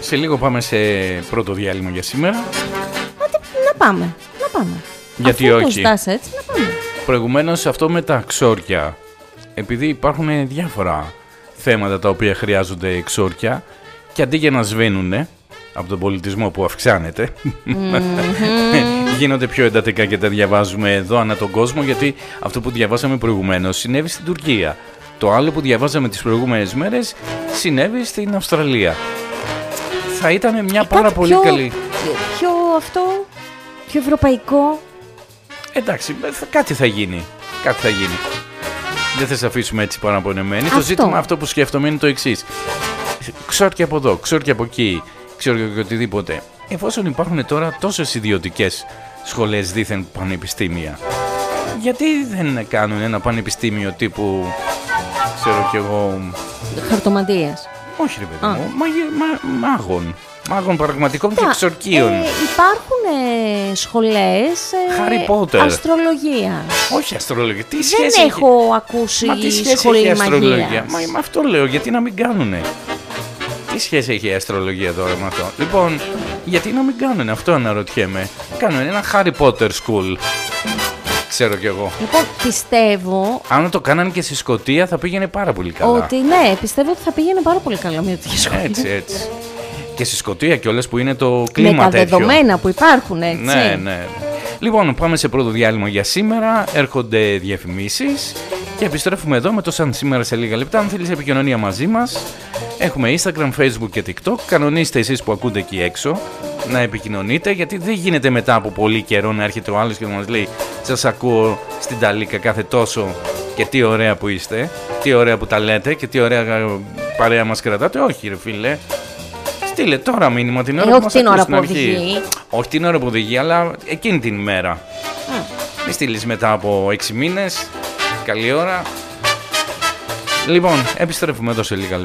Σε λίγο πάμε σε πρώτο διάλειμμα για σήμερα. Να πάμε. Γιατί αφού όχι. το ζητάς έτσι, να πάμε. Προηγουμένως αυτό με τα ξόρκια. Επειδή υπάρχουν διάφορα θέματα τα οποία χρειάζονται ξόρκια και αντί για να σβήνουνε από τον πολιτισμό που αυξάνεται, γίνονται πιο εντατικά και τα διαβάζουμε εδώ ανά τον κόσμο, γιατί αυτό που διαβάσαμε προηγουμένως συνέβη στην Τουρκία. Το άλλο που διαβάζαμε τις προηγούμενες μέρες συνέβη στην Αυστραλία. Θα ήταν μια πάρα πολύ καλή... Πιο ευρωπαϊκό. Εντάξει, κάτι θα γίνει. Δεν θα σε αφήσουμε έτσι παραπονεμένοι. Το ζήτημα αυτό που σκέφτομαι είναι το εξής. Ξόρκια από εδώ, ξόρκια από εκεί, ξόρκια και οτιδήποτε. Εφόσον υπάρχουν τώρα τόσες ιδιωτικές σχολές δήθεν πανεπιστήμια, γιατί δεν κάνουν ένα πανεπιστήμιο τύπου, ξέρω κι εγώ... Χαρτομαντίας. Όχι ρε παιδί μου, μάγων πραγματικών και ξορκίων. Υπάρχουν σχολές Harry Potter. αστρολογία. Όχι αστρολογία. Τι Δεν σχέση έχω ακούσει τι σχέση σχολή έχει η αστρολογία? μαγείας. Μα αυτό λέω, γιατί να μην κάνουνε? Τι σχέση έχει η αστρολογία τώρα με αυτό? Λοιπόν, γιατί να μην κάνουνε, αυτό αναρωτιέμαι. Κάνουν ένα Harry Potter School. Ξέρω κι εγώ. Λοιπόν, πιστεύω... Αν το κάνανε και στη Σκωτία θα πήγαινε πάρα πολύ καλά. Ότι ναι, πιστεύω ότι θα πήγαινε πάρα πολύ καλά μια τέτοια σχολή. Έτσι. Και στη Σκωτία κιόλας που είναι το κλίμα με τα τέτοιο. δεδομένα που υπάρχουν, έτσι. Ναι. Λοιπόν, πάμε σε πρώτο διάλειμμα για σήμερα. Έρχονται διαφημίσεις και επιστρέφουμε εδώ με το σαν σήμερα σε λίγα λεπτά. Αν θέλεις επικοινωνία μαζί μας, έχουμε Instagram, Facebook και TikTok. Κανονίστε εσείς που ακούτε εκεί έξω να επικοινωνείτε, γιατί δεν γίνεται μετά από πολύ καιρό να έρχεται ο άλλος και να μας λέει σας ακούω στην Ταλίκα κάθε τόσο και τι ωραία που είστε, τι ωραία που τα λέτε και τι ωραία παρέα μας κρατάτε. Όχι ρε φίλε. Στείλε τώρα μήνυμα την ώρα που μας ακούς στην αρχή. Όχι την ώρα που οδηγεί, αλλά εκείνη την ημέρα. Μη στείλεις μετά από 6 μήνες. Καλή ώρα. Λοιπόν, επιστρέφουμε εδώ σε λίγα λεπτά.